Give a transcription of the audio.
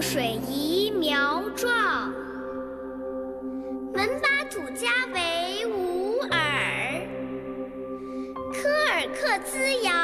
水宜苗壮，门把土家为吾耳。科尔克滋养，